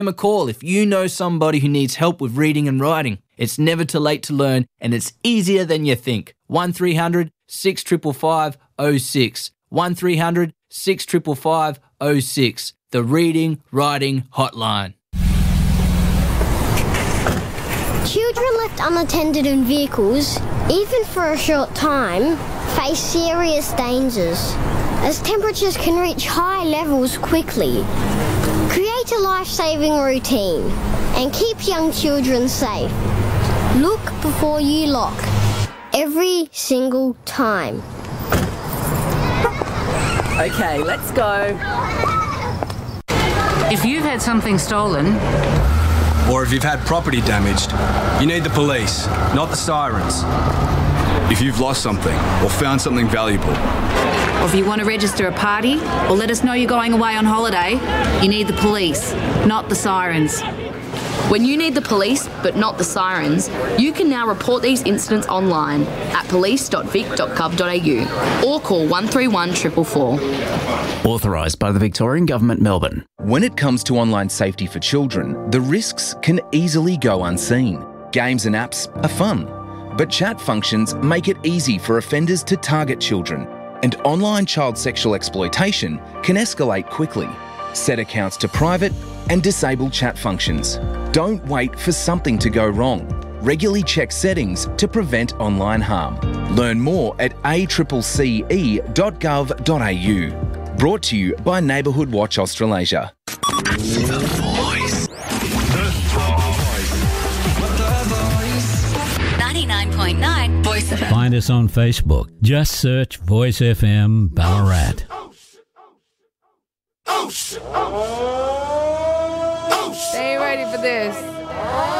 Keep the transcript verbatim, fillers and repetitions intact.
them a call if you know somebody who needs help with reading and writing. It's never too late to learn, and it's easier than you think. one three hundred six five five oh six. one three hundred six five five oh six. The Reading Writing Hotline. Children left unattended in vehicles, even for a short time, face serious dangers, as temperatures can reach high levels quickly. Create a life-saving routine and keep young children safe. Look before you lock, every single time. Okay, let's go. If you've had something stolen, or if you've had property damaged, you need the police, not the sirens. If you've lost something or found something valuable, or if you want to register a party or let us know you're going away on holiday, you need the police, not the sirens. When you need the police, but not the sirens, you can now report these incidents online at police dot vic dot gov dot a u or call one three one four four four. Authorised by the Victorian Government, Melbourne. When it comes to online safety for children, the risks can easily go unseen. Games and apps are fun, but chat functions make it easy for offenders to target children, and online child sexual exploitation can escalate quickly. Set accounts to private and disable chat functions. Don't wait for something to go wrong. Regularly check settings to prevent online harm. Learn more at a c c c e dot gov dot a u. Brought to you by Neighbourhood Watch Australasia. The Voice. The Voice. ninety-nine point nine Voice F M. Find us on Facebook. Just search Voice F M Ballarat. Stay ready for this.